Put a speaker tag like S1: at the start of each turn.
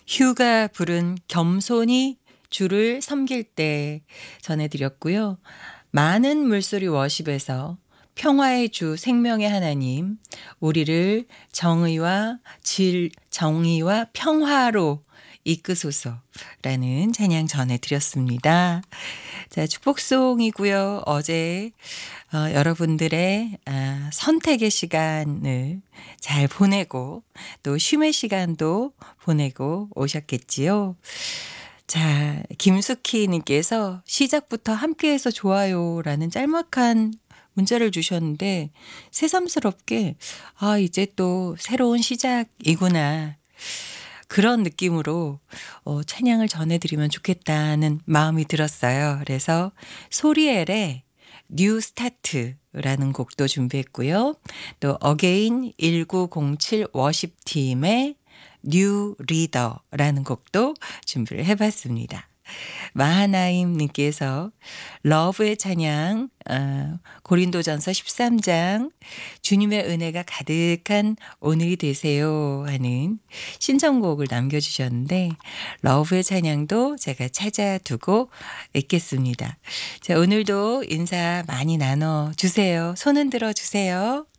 S1: 휴가 부른 겸손히 주를 섬길 때 전해드렸고요. 많은 물소리 워십에서 평화의 주 생명의 하나님, 우리를 정의와 평화로 이끄소서라는 찬양 전해드렸습니다. 자, 축복송이고요. 어제 여러분들의 선택의 시간을 잘 보내고 또 쉼의 시간도 보내고 오셨겠지요. 자, 김숙희 님께서 시작부터 함께해서 좋아요라는 짤막한 문자를 주셨는데 새삼스럽게 이제 또 새로운 시작이구나. 그런 느낌으로 찬양을 전해드리면 좋겠다는 마음이 들었어요. 그래서 소리엘의 뉴 스타트라는 곡도 준비했고요. 또 어게인 1907 워십팀의 뉴 리더라는 곡도 준비를 해봤습니다. 마하나임님께서 러브의 찬양 고린도전서 13장 주님의 은혜가 가득한 오늘이 되세요 하는 신청곡을 남겨주셨는데 러브의 찬양도 제가 찾아두고 있겠습니다. 자, 오늘도 인사 많이 나눠주세요. 손 흔들어 주세요.